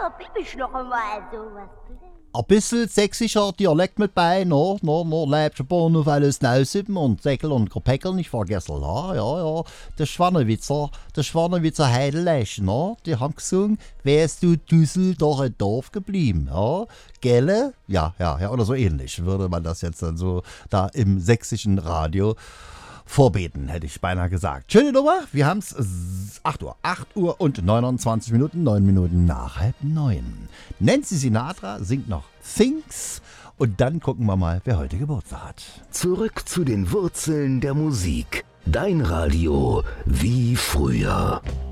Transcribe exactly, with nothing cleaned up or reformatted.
bleib ich noch einmal so was drin. Ein bisschen sächsischer Dialekt mit bei, no, no, no, lebst ein paar auf alles Nausippen und Säckel und Gepäckel nicht vergessen, ja, ja, ja. Der Schwannewitzer, der Schwannewitzer Heidelech, no, die haben gesungen, wärst du Düsseldorf ein Dorf geblieben, ja, gelle? Ja, ja, ja, oder so ähnlich würde man das jetzt dann so da im sächsischen Radio vorbeten, hätte ich beinahe gesagt. Schöne Nummer, wir haben es acht Uhr, acht Uhr und neunundzwanzig Minuten, neun Minuten nach halb neun. Nancy Sinatra singt noch Things und dann gucken wir mal, wer heute Geburtstag hat. Zurück zu den Wurzeln der Musik. Dein Radio wie früher.